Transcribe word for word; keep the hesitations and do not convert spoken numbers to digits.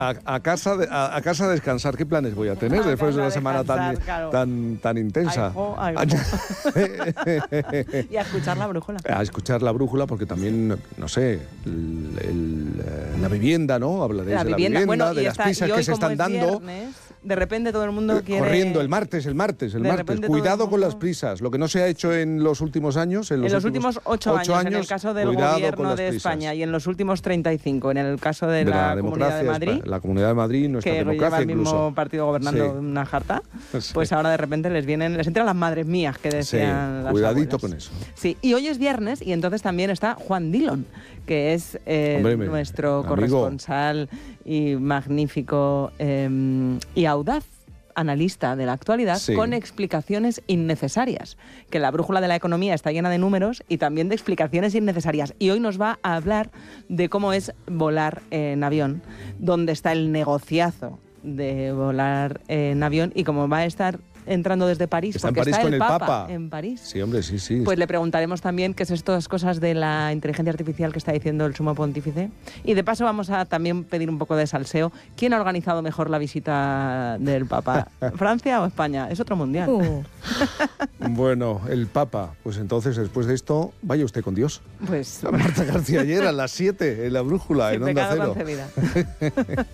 A, a, casa de, a, a casa a descansar. ¿Qué planes voy a tener A después de casa una a semana descansar, tan, claro. tan, tan intensa? Ay, jo, ay, y a escuchar la brújula. A escuchar la brújula, porque también, no sé, el, el, la vivienda, ¿no? Hablaréis La de la vivienda, vivienda, bueno, de y las esta- prisas y hoy, que se como están es dando. viernes, de repente todo el mundo quiere... Corriendo, el martes, el martes, el De martes. repente todo el Cuidado con mundo- las prisas. Lo que no se ha hecho en los últimos años, en los, En los últimos ocho, años, en el caso del cuidado con gobierno las de prisas. España, y en los últimos treinta y cinco, en el caso de, De la, la Comunidad de democracia, Madrid, la Comunidad de Madrid, nuestra que democracia lleva el mismo incluso. partido gobernando Sí. una jarta, Sí. pues ahora de repente les vienen, les entran las madres mías, que decían Sí, las cuidadito abuelas. con eso. Sí, y hoy es viernes y entonces también está Juan Dillon, que es eh, Hombre, me- nuestro amigo. corresponsal y magnífico eh, y audaz analista de la actualidad, Sí. con explicaciones innecesarias. Que la brújula de la economía está llena de números y también de explicaciones innecesarias. Y hoy nos va a hablar de cómo es volar en avión, dónde está el negociazo de volar en avión y cómo va a estar entrando desde París, Está en porque París está con el el Papa, Papa. en París. Sí, hombre, sí, sí. Pues le preguntaremos también qué es estas cosas de la inteligencia artificial que está diciendo el sumo pontífice. Y de paso vamos a también pedir un poco de salseo. ¿Quién ha organizado mejor la visita del Papa? ¿Francia o España? Es otro mundial. Uh, Bueno, el Papa. Pues entonces, después de esto, vaya usted con Dios. Pues Marta García ayer a las siete en la brújula, sin en Onda pecado Cero. concebida.